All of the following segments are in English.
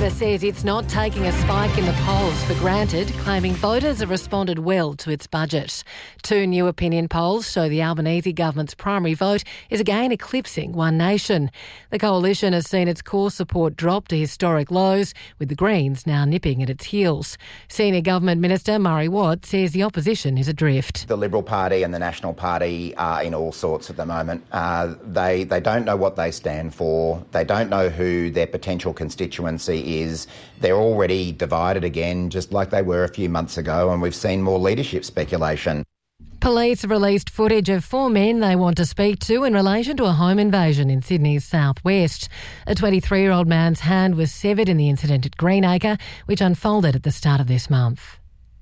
Labor says it's not taking a spike in the polls for granted, claiming voters have responded well to its budget. Two new opinion polls show the Albanese government's primary vote is again eclipsing One Nation. The coalition has seen its core support drop to historic lows, with the Greens now nipping at its heels. Senior Government Minister Murray Watt says the opposition is adrift. The Liberal Party and the National Party are in all sorts at the moment. They don't know what they stand for. They don't know who their potential constituency is. They're already divided again, just like they were a few months ago, and we've seen more leadership speculation. Police have released footage of four men they want to speak to in relation to a home invasion in Sydney's southwest. A 23-year-old man's hand was severed in the incident at Greenacre, which unfolded at the start of this month.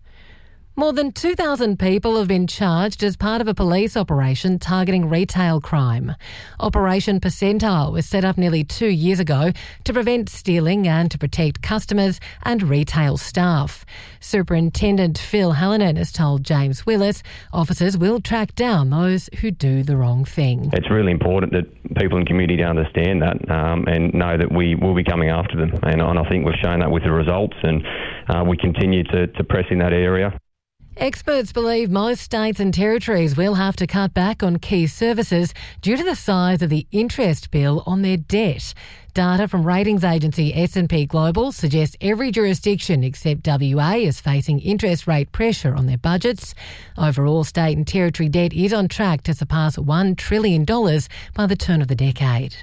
More than 2,000 people have been charged as part of a police operation targeting retail crime. Operation Percentile was set up nearly 2 years ago to prevent stealing and to protect customers and retail staff. Superintendent Phil Hallinan has told James Willis officers will track down those who do the wrong thing. It's really important that people in the community understand that and know that we will be coming after them. And I think we've shown that with the results, and we continue to press in that area. Experts believe most states and territories will have to cut back on key services due to the size of the interest bill on their debt. Data from ratings agency S&P Global suggests every jurisdiction except WA is facing interest rate pressure on their budgets. Overall, state and territory debt is on track to surpass $1 trillion by the turn of the decade.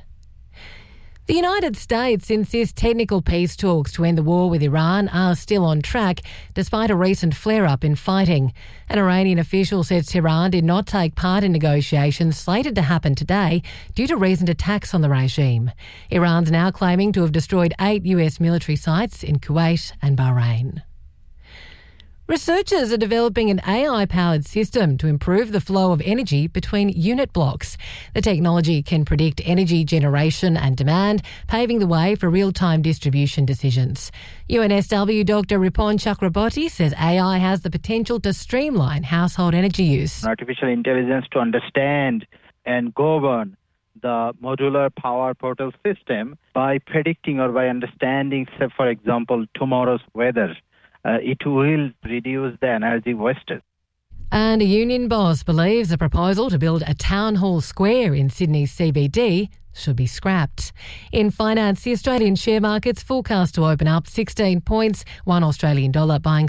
The United States insists technical peace talks to end the war with Iran are still on track, despite a recent flare-up in fighting. An Iranian official says Tehran did not take part in negotiations slated to happen today due to recent attacks on the regime. Iran's now claiming to have destroyed 8 US military sites in Kuwait and Bahrain. Researchers are developing an AI-powered system to improve the flow of energy between unit blocks. The technology can predict energy generation and demand, paving the way for real-time distribution decisions. UNSW Dr. Ripon Chakraborty says AI has the potential to streamline household energy use. Artificial intelligence to understand and govern the modular power portal system by predicting or by understanding, say, for example, tomorrow's weather. It will reduce the energy wasted. And a union boss believes a proposal to build a town hall square in Sydney's CBD should be scrapped. In finance, the Australian share market's forecast to open up 16 points, $1 Australian dollar buying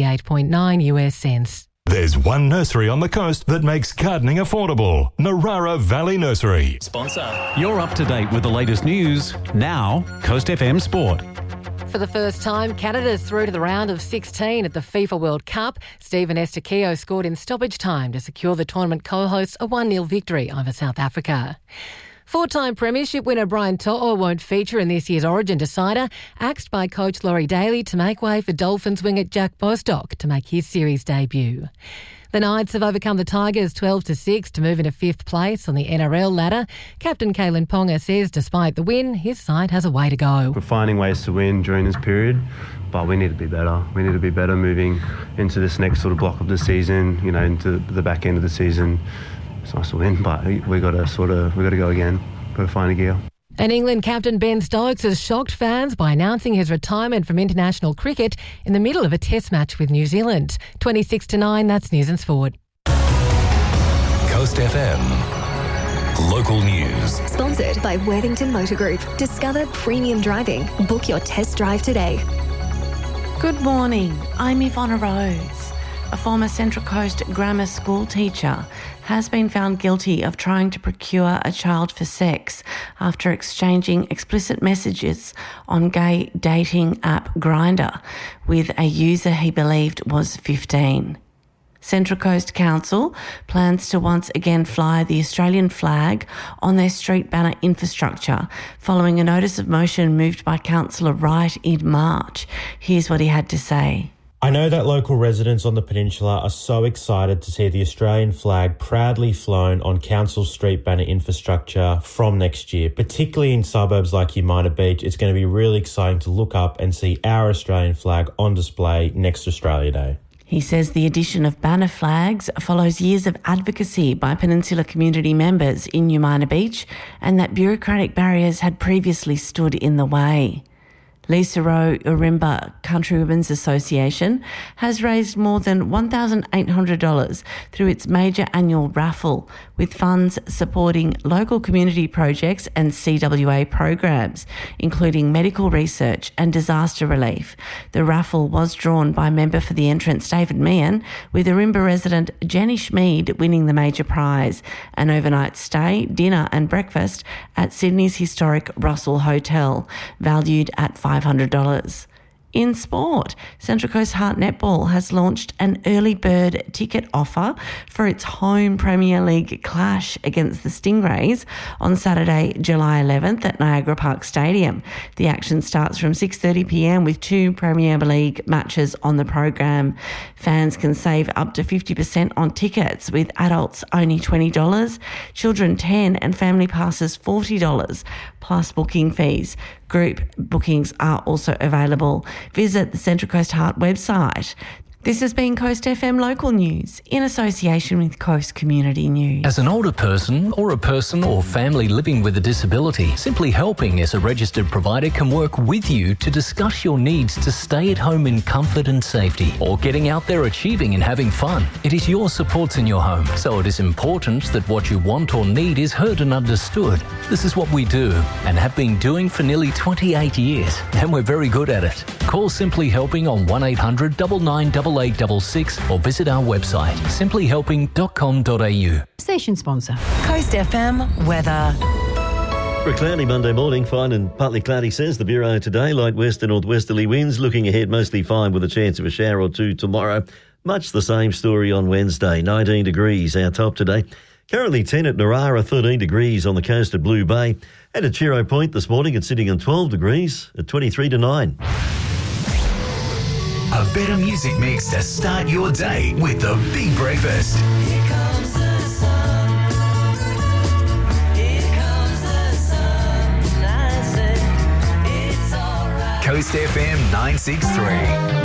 68.9 US cents. There's one nursery on the coast that makes gardening affordable. Narara Valley Nursery. Sponsor. You're up to date with the latest news. Now, Coast FM Sport. For the first time, Canada's through to the round of 16 at the FIFA World Cup. Stephen Estaquio scored in stoppage time to secure the tournament co-hosts a 1-0 victory over South Africa. Four-time premiership winner Brian To'o won't feature in this year's Origin decider, axed by coach Laurie Daly to make way for Dolphins winger Jack Bostock to make his series debut. The Knights have overcome the Tigers 12-6 to move into 5th place on the NRL ladder. Captain Kalen Ponga says despite the win, his side has a way to go. We're finding ways to win during this period, but we need to be better. We need to be better moving into this next sort of block of the season, into the back end of the season. It's nice to win, but we got to go again. Got to find a gear. And England captain Ben Stokes has shocked fans by announcing his retirement from international cricket in the middle of a test match with New Zealand. 26-9, that's News and Sport. Coast FM. Local news. Sponsored by Worthington Motor Group. Discover premium driving. Book your test drive today. Good morning. I'm Ivonna Rose. A former Central Coast grammar school teacher has been found guilty of trying to procure a child for sex after exchanging explicit messages on gay dating app Grindr with a user he believed was 15. Central Coast Council plans to once again fly the Australian flag on their street banner infrastructure following a notice of motion moved by Councillor Wright in March. Here's what he had to say. I know that local residents on the peninsula are so excited to see the Australian flag proudly flown on council street banner infrastructure from next year, particularly in suburbs like Umina Beach. It's going to be really exciting to look up and see our Australian flag on display next Australia Day. He says the addition of banner flags follows years of advocacy by Peninsula community members in Umina Beach and that bureaucratic barriers had previously stood in the way. Lisa Rowe Urimba Country Women's Association has raised more than $1,800 through its major annual raffle, with funds supporting local community projects and CWA programs, including medical research and disaster relief. The raffle was drawn by member for the entrance David Meehan, with Urimba resident Jenny Schmid winning the major prize, an overnight stay, dinner and breakfast at Sydney's historic Russell Hotel, valued at $500. In sport, Central Coast Heart Netball has launched an early bird ticket offer for its home Premier League clash against the Stingrays on Saturday, July 11th at Niagara Park Stadium. The action starts from 6:30pm with 2 Premier League matches on the program. Fans can save up to 50% on tickets, with adults only $20, children $10 and family passes $40, plus booking fees. Group bookings are also available. Visit the Central Coast Heart website. This has been Coast FM Local News in association with Coast Community News. As an older person or family living with a disability, Simply Helping as a registered provider can work with you to discuss your needs to stay at home in comfort and safety, or getting out there achieving and having fun. It is your supports in your home, so it is important that what you want or need is heard and understood. This is what we do and have been doing for nearly 28 years, and we're very good at it. Call Simply Helping on 1800 9988 866 or visit our website simplyhelping.com.au. Station sponsor. Coast FM weather. For a cloudy Monday morning, fine and partly cloudy, says the Bureau today. Light west and northwesterly winds. Looking ahead, mostly fine with a chance of a shower or two tomorrow. Much the same story on Wednesday. 19 degrees our top today. Currently 10 at Narara, 13 degrees on the coast at Blue Bay. And at Chiro Point this morning, it's sitting on 12 degrees at 23 to 9. A better music mix to start your day with the Big Breakfast. Here comes the sun. Here comes the sun. I say it's all right. Coast FM 963.